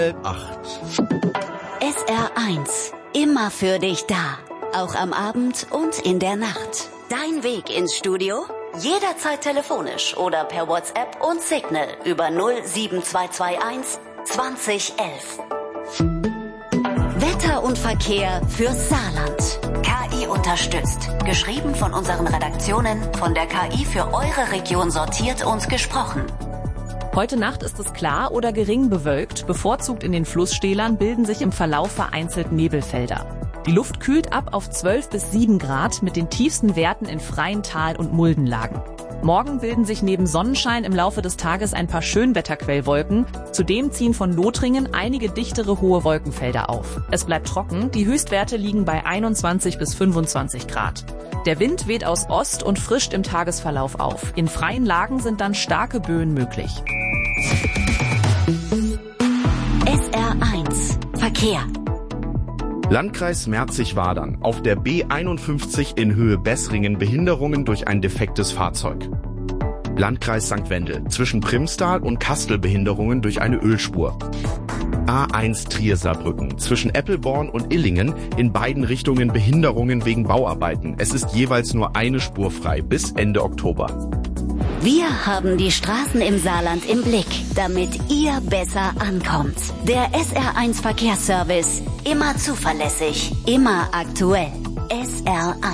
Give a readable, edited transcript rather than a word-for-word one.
8. SR1, immer für dich da. Auch am Abend und in der Nacht. Dein Weg ins Studio? Jederzeit telefonisch oder per WhatsApp und Signal über 07221 2011. Wetter und Verkehr fürs Saarland. KI unterstützt. Geschrieben von unseren Redaktionen, von der KI für eure Region sortiert und gesprochen. Heute Nacht ist es klar oder gering bewölkt. Bevorzugt in den Flusstälern bilden sich im Verlauf vereinzelt Nebelfelder. Die Luft kühlt ab auf 12 bis 7 Grad mit den tiefsten Werten in freien Tal- und Muldenlagen. Morgen bilden sich neben Sonnenschein im Laufe des Tages ein paar Schönwetterquellwolken. Zudem ziehen von Lothringen einige dichtere hohe Wolkenfelder auf. Es bleibt trocken, die Höchstwerte liegen bei 21 bis 25 Grad. Der Wind weht aus Ost und frischt im Tagesverlauf auf. In freien Lagen sind dann starke Böen möglich. SR1 Verkehr. Landkreis Merzig-Wadern. Auf der B51 in Höhe Bessringen Behinderungen durch ein defektes Fahrzeug. Landkreis St. Wendel. Zwischen Primstal und Kastel Behinderungen durch eine Ölspur. A1 Trier-Saarbrücken. Zwischen Eppelborn und Illingen in beiden Richtungen Behinderungen wegen Bauarbeiten. Es ist jeweils nur eine Spur frei bis Ende Oktober. Wir haben die Straßen im Saarland im Blick, damit ihr besser ankommt. Der SR1 Verkehrsservice. Immer zuverlässig, immer aktuell. SR1.